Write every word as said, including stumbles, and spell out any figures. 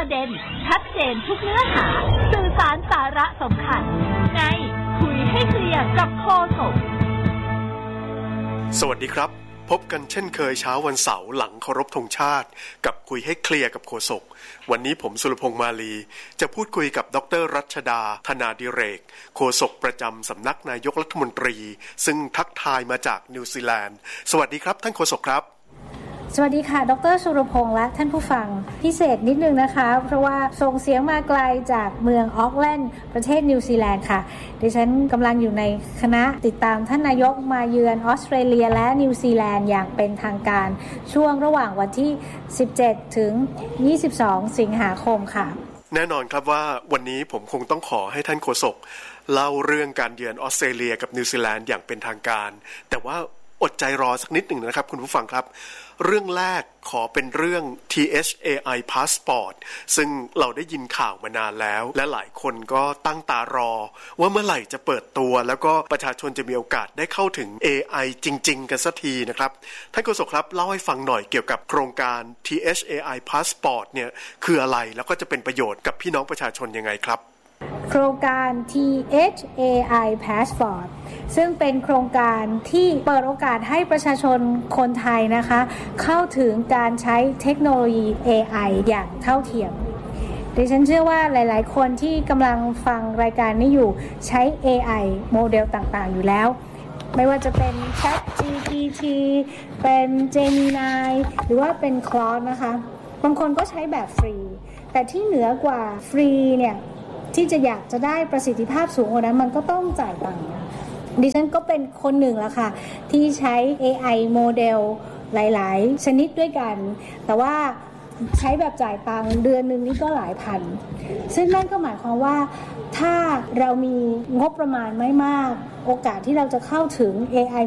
ประเด็นชัดเจนทุกเนื้อหาสื่อสารสาระสำคัญในคุยให้เคลียร์กับโฆษกสวัสดีครับพบกันเช่นเคยเช้าวันเสาร์หลังเคารพธงชาติกับคุยให้เคลียร์กับโฆษกวันนี้ผมสุรพงษ์มาลีจะพูดคุยกับดร.รัชดาธนาดิเรกโฆษกประจำสำนักนายกรัฐมนตรีซึ่งทักทายมาจากนิวซีแลนด์สวัสดีครับท่านโฆษกครับสวัสดีค่ะดร.สุรพงษ์และท่านผู้ฟังพิเศษนิดนึงนะคะเพราะว่าส่งเสียงมาไกลจากเมืองออกแลนด์ประเทศนิวซีแลนด์ค่ะดิฉันกำลังอยู่ในคณะติดตามท่านนายกมาเยือนออสเตรเลียและนิวซีแลนด์อย่างเป็นทางการช่วงระหว่างวันที่สิบเจ็ดถึงยี่สิบสองสิงหาคมค่ะแน่นอนครับว่าวันนี้ผมคงต้องขอให้ท่านโฆษกเล่าเรื่องการเยือนออสเตรเลียกับนิวซีแลนด์อย่างเป็นทางการแต่ว่าอดใจรอสักนิดหนึ่งนะครับคุณผู้ฟังครับเรื่องแรกขอเป็นเรื่อง ที เอช เอ ไอ Passport ซึ่งเราได้ยินข่าวมานานแล้วและหลายคนก็ตั้งตารอว่าเมื่อไหร่จะเปิดตัวแล้วก็ประชาชนจะมีโอกาสได้เข้าถึง เอ ไอ จริงๆกันสักทีนะครับท่านโฆษกครับเล่าให้ฟังหน่อยเกี่ยวกับโครงการ ที เอช เอ ไอ Passport เนี่ยคืออะไรแล้วก็จะเป็นประโยชน์กับพี่น้องประชาชนยังไงครับโครงการ ที เอช เอ ไอ Passport ซึ่งเป็นโครงการที่เปิดโอกาสให้ประชาชนคนไทยนะคะเข้าถึงการใช้เทคโนโลยี เอ ไอ อย่างเท่าเทียมดิฉันเชื่อว่าหลายๆคนที่กำลังฟังรายการนี้อยู่ใช้ เอ ไอ โมเดลต่างๆอยู่แล้วไม่ว่าจะเป็น Chat จี พี ที เป็น Gemini หรือว่าเป็น Claude นะคะบางคนก็ใช้แบบฟรีแต่ที่เหนือกว่าฟรีเนี่ยที่จะอยากจะได้ประสิทธิภาพสูงกว่านั้นมันก็ต้องจ่ายตังค์ดิฉันก็เป็นคนหนึ่งละค่ะที่ใช้ เอ ไอ โมเดลหลายๆชนิดด้วยกันแต่ว่าใช้แบบจ่ายตังค์เดือนนึงนี่ก็หลายพันซึ่งนั่นก็หมายความว่าถ้าเรามีงบประมาณไม่มากโอกาสที่เราจะเข้าถึง เอ ไอ